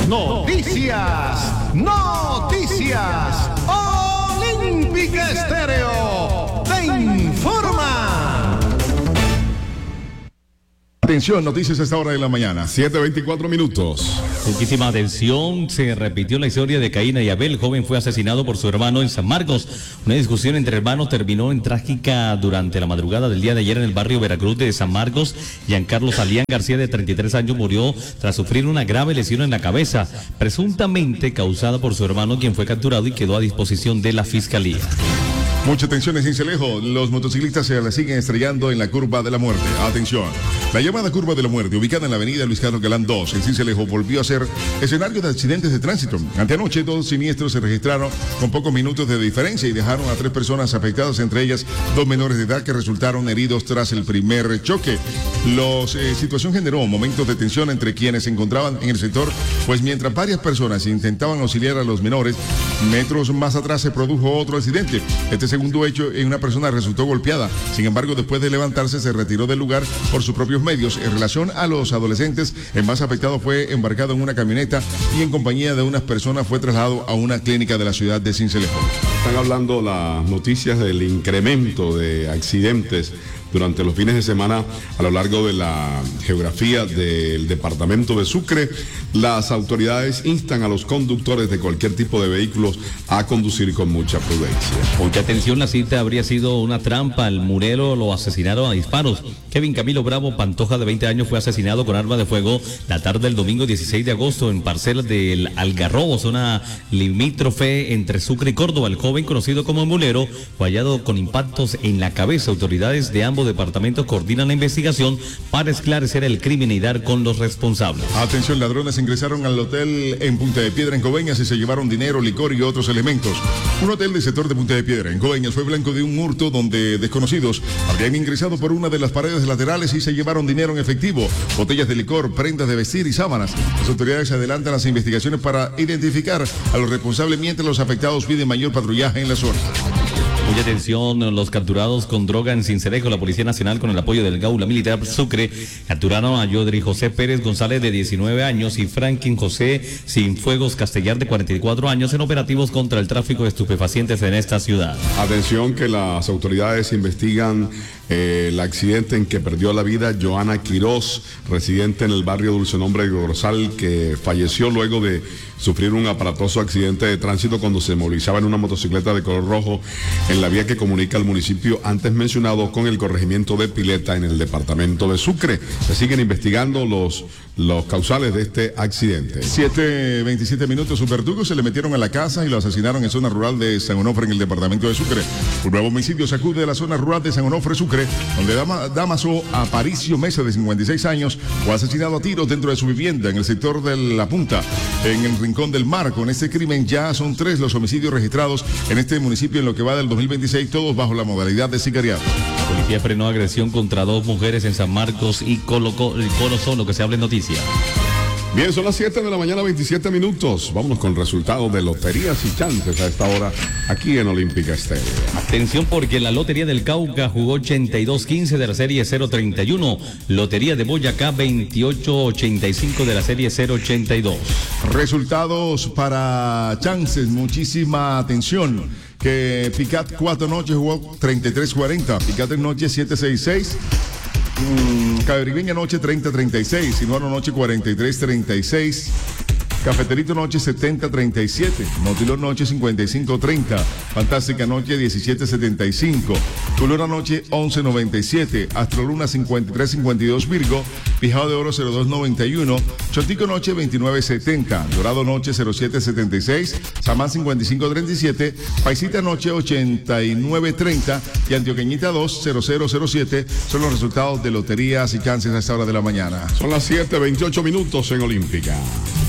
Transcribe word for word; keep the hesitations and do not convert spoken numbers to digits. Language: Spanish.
Noticias, noticias. Olímpica Estéreo te informa. Atención, noticias a esta hora de la mañana, siete veinticuatro minutos. Muchísima atención, se repitió la historia de Caín y Abel. El joven fue asesinado por su hermano en San Marcos. Una discusión entre hermanos terminó en trágica durante la madrugada del día de ayer en el barrio Veracruz de San Marcos. Giancarlos Alián García, de treinta y tres años, murió tras sufrir una grave lesión en la cabeza, presuntamente causada por su hermano, quien fue capturado y quedó a disposición de la fiscalía. Mucha atención en Cincelejo, los motociclistas se la siguen estrellando en la curva de la muerte. Atención, la llamada curva de la muerte, ubicada en la avenida Luis Carlos Galán dos, en Cincelejo, volvió a ser escenario de accidentes de tránsito. Anteanoche, dos siniestros se registraron con pocos minutos de diferencia y dejaron a tres personas afectadas, entre ellas dos menores de edad que resultaron heridos tras el primer choque. La eh, situación generó momentos de tensión entre quienes se encontraban en el sector, pues mientras varias personas intentaban auxiliar a los menores, metros más atrás se produjo otro accidente. Este segundo hecho, en una persona resultó golpeada. Sin embargo, después de levantarse, se retiró del lugar por sus propios medios. En relación a los adolescentes, el más afectado fue embarcado en una camioneta y en compañía de unas personas fue trasladado a una clínica de la ciudad de Cincelejo. Están hablando las noticias del incremento de accidentes durante los fines de semana a lo largo de la geografía del departamento de Sucre. Las autoridades instan a los conductores de cualquier tipo de vehículos a conducir con mucha prudencia. Mucha atención, la cita habría sido una trampa. El Murero lo asesinaron a disparos. Kevin Camilo Bravo Pantoja, de veinte años, fue asesinado con arma de fuego la tarde del domingo dieciséis de agosto en parcelas del Algarrobo, zona limítrofe entre Sucre y Córdoba. El joven, conocido como Mulero, fue hallado con impactos en la cabeza. Autoridades de ambos departamentos coordinan la investigación para esclarecer el crimen y dar con los responsables. Atención, ladrones ingresaron al hotel en Punta de Piedra, en Coveñas, y se llevaron dinero, licor y otros elementos. Un hotel del sector de Punta de Piedra, en Coveñas, fue blanco de un hurto donde desconocidos habrían ingresado por una de las paredes laterales y se llevaron dinero en efectivo, botellas de licor, prendas de vestir y sábanas. Las autoridades adelantan las investigaciones para identificar a los responsables, mientras los afectados piden mayor patrullaje en la zona. Mucha atención, los capturados con droga en Cincelejo. La Policía Nacional, con el apoyo del Gaula Militar Sucre, capturaron a Yodri José Pérez González, de diecinueve años, y Franklin José Cienfuegos Castellar, de cuarenta y cuatro años, en operativos contra el tráfico de estupefacientes en esta ciudad. Atención, que las autoridades investigan eh, el accidente en que perdió la vida Joana Quirós, residente en el barrio Dulce Nombre de Grosal, que falleció luego de sufrir un aparatoso accidente de tránsito cuando se movilizaba en una motocicleta de color rojo en la vía que comunica el municipio antes mencionado con el corregimiento de Pileta en el departamento de Sucre. Se siguen investigando los, los causales de este accidente. siete veintisiete minutos, sus verdugos se le metieron a la casa y lo asesinaron en zona rural de San Onofre, en el departamento de Sucre. Un nuevo homicidio sacude de la zona rural de San Onofre, Sucre, donde Dama, Damaso Aparicio Mesa, de cincuenta y seis años, fue asesinado a tiros dentro de su vivienda en el sector de La Punta, en el Rincón del Mar. Con este crimen ya son tres los homicidios registrados en este municipio en lo que va del dos mil veintiséis, todos bajo la modalidad de sicariato. La policía frenó agresión contra dos mujeres en San Marcos y colocó el Cono Son, lo que se habla en noticias. Bien, son las siete de la mañana, veintisiete minutos. Vámonos con resultados de loterías y chances a esta hora aquí en Olímpica Estéreo. Atención, porque la Lotería del Cauca jugó ochenta y dos quince de la serie cero treinta y uno. Lotería de Boyacá veintiocho ochenta y cinco de la serie cero ochenta y dos. Resultados para chances, muchísima atención. Que Picat cuatro noches jugó treinta y tres cuarenta. Picat en noche siete sesenta y seis. Mm, Cabrigueña noche treinta treinta y seis, Sinuano noche cuarenta y tres treinta y seis, Cafeterito noche setenta treinta y siete, Nautilus noche cincuenta y cinco treinta, Fantástica noche diecisiete setenta y cinco, Culura noche once noventa y siete, Astroluna cincuenta y tres cincuenta y dos Virgo, Pijado de Oro cero dos noventa y uno, Chotico noche veintinueve setenta, Dorado noche cero siete setenta y seis, Samán cincuenta y cinco treinta y siete, Paisita noche ochenta y nueve treinta y Antioqueñita dos cero cero cero siete. Son los resultados de loterías y chances a esta hora de la mañana. Son las siete veintiocho minutos en Olímpica.